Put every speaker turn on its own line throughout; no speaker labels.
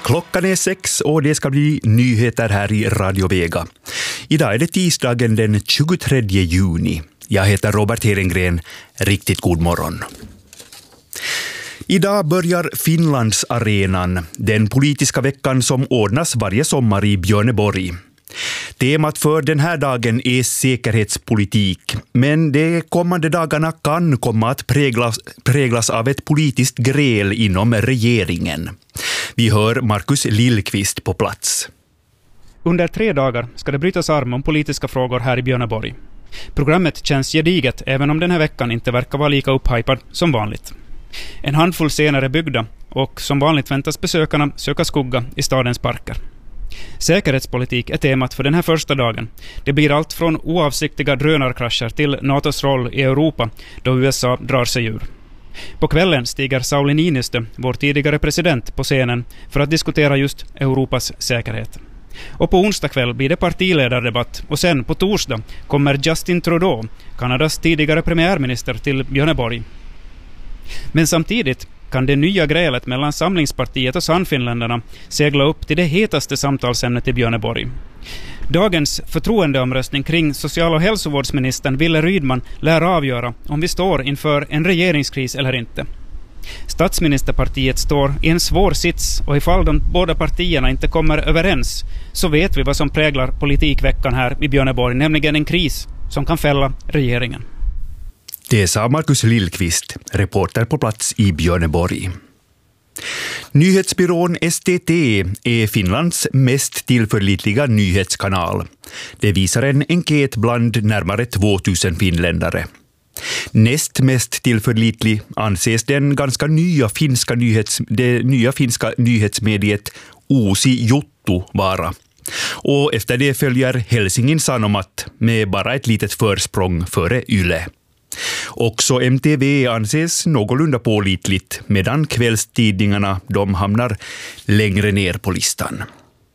Klockan är 6 och det ska bli nyheter här i Radio Vega. Idag är det tisdagen den 23 juni. Jag heter Robert Herengren. Riktigt god morgon. Idag börjar Finlandsarenan, den politiska veckan som ordnas varje sommar i Björneborg. Temat för den här dagen är säkerhetspolitik, men de kommande dagarna kan komma att präglas av ett politiskt gräl inom regeringen. Vi hör Markus Lillqvist på plats.
Under 3 dagar ska det brytas arm om politiska frågor här i Björneborg. Programmet känns gediget även om den här veckan inte verkar vara lika upphypad som vanligt. En handfull scener är byggda och som vanligt väntas besökarna söka skugga i stadens parker. Säkerhetspolitik är temat för den här första dagen. Det blir allt från oavsiktliga drönarkrascher till NATOs roll i Europa då USA drar sig ur. På kvällen stiger Sauli Niinistö, vår tidigare president, på scenen för att diskutera just Europas säkerhet. Och på onsdag kväll blir det partiledardebatt och sen på torsdag kommer Justin Trudeau, Kanadas tidigare premiärminister, till Björneborg. Men samtidigt kan det nya grälet mellan Samlingspartiet och Sannfinländarna segla upp till det hetaste samtalsämnet i Björneborg. Dagens förtroendeomröstning kring social- och hälsovårdsministern Wille Rydman lär avgöra om vi står inför en regeringskris eller inte. Statsministerpartiet står i en svår sits och ifall de båda partierna inte kommer överens så vet vi vad som präglar politikveckan här i Björneborg, nämligen en kris som kan fälla regeringen.
Det sa Markus Lillqvist, reporter på plats i Björneborg. Nyhetsbyrån STT är Finlands mest tillförlitliga nyhetskanal. Det visar en enkät bland närmare 2000 finländare. Näst mest tillförlitlig anses den ganska nya finska nyhetsmediet Uusi Juttu vara. Och efter det följer Helsingin Sanomat med bara ett litet försprång före Yle. Också MTV anses någorlunda pålitligt medan kvällstidningarna de hamnar längre ner på listan.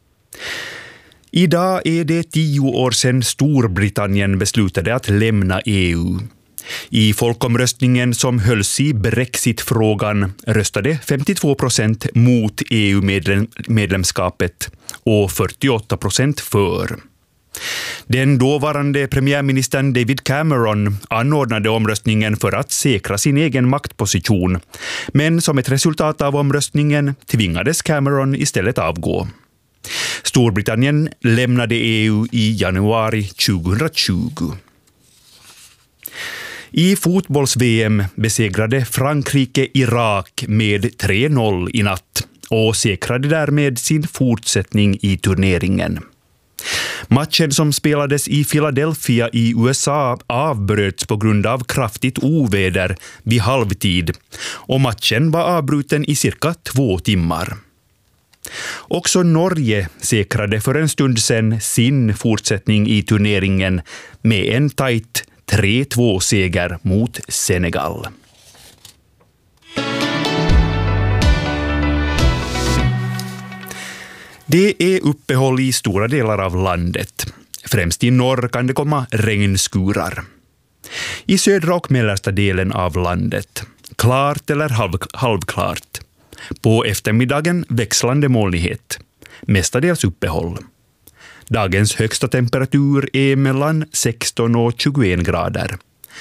Idag är det 10 år sedan Storbritannien beslutade att lämna EU. I folkomröstningen som hölls i Brexit-frågan röstade 52% mot EU-medlemskapet och 48% för. Den dåvarande premiärministern David Cameron anordnade omröstningen för att säkra sin egen maktposition, men som ett resultat av omröstningen tvingades Cameron istället avgå. Storbritannien lämnade EU i januari 2020. I fotbolls-VM besegrade Frankrike Irak med 3-0 i natt och säkrade därmed sin fortsättning i turneringen. Matchen som spelades i Philadelphia i USA avbröts på grund av kraftigt oväder vid halvtid och matchen var avbruten i cirka 2 timmar. Också Norge säkrade för en stund sedan sin fortsättning i turneringen med en tajt 3-2-seger mot Senegal. Det är uppehåll i stora delar av landet. Främst i norr kan det komma regnskurar. I södra och mellersta delen av landet, klart eller halvklart. På eftermiddagen växlande molnighet, mestadels uppehåll. Dagens högsta temperatur är mellan 16 och 21 grader.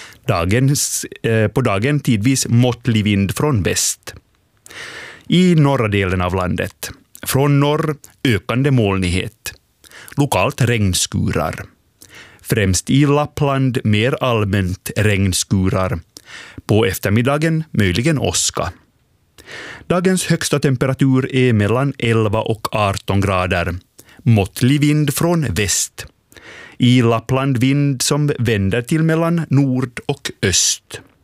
På dagen tidvis måttlig vind från väst. I norra delen av landet, från norr ökande molnighet. Lokalt regnskurar. Främst i Lappland mer allmänt regnskurar. På eftermiddagen möjligen åska. Dagens högsta temperatur är mellan 11 och 18 grader. Måttlig vind från väst. I Lappland vind som vänder till mellan nord och öst.